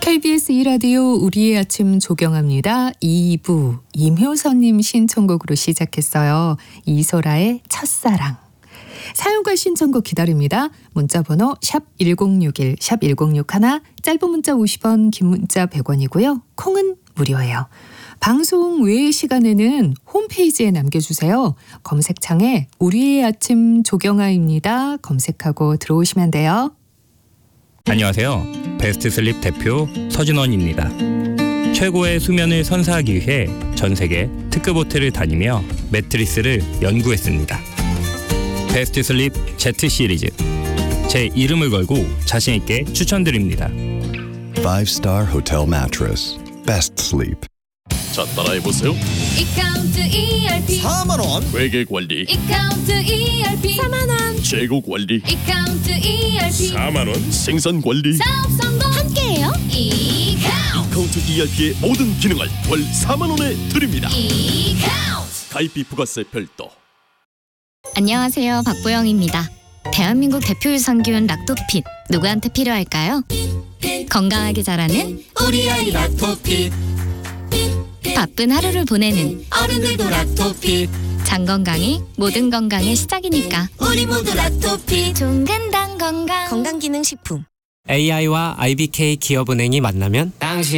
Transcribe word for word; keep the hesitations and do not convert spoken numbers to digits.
케이비에스 이 라디오 우리의 아침 조경합니다. 이 부 임효선님 신청곡으로 시작했어요. 이소라의 첫사랑. 사연과 신청곡 기다립니다. 문자번호 샵 일공육일, 샵 일공육일, 짧은 문자 오십 원, 긴 문자 백 원이고요. 콩은 무료예요. 방송 외의 시간에는 홈페이지에 남겨주세요. 검색창에 우리의 아침 조경아입니다. 검색하고 들어오시면 돼요. 안녕하세요. 베스트 슬립 대표 서진원입니다. 최고의 수면을 선사하기 위해 전 세계 특급 호텔을 다니며 매트리스를 연구했습니다. 베스트 슬립 Z 시리즈. 제 이름을 걸고 자신 있게 추천드립니다. five star Hotel Mattress. Best Sleep. 자, 따라해보세요. 이카운트 이알피 사만 원. 회계 관리. 이카운트 이알피 사만 원 재고 관리. 이카운트 이알피 사만 원. 생산 관리. 사업 성공 함께해요. 이카운트 이카운트 이알피의 모든 기능을 월 사만 원에 드립니다. 이카운트. 가입비 부가세 별도. 안녕하세요, 박보영입니다. 대한민국 대표 유산균 락토핏 누구한테 필요할까요? 건강하게 자라는 우리 아이 락토핏 바쁜 하루를 보내는 어른들도 락토핏 장 건강이 모든 건강의 시작이니까 우리 모두 락토핏 종근당 건강 건강기능식품 에이아이와 아이비케이 기업은행이 만나면 당신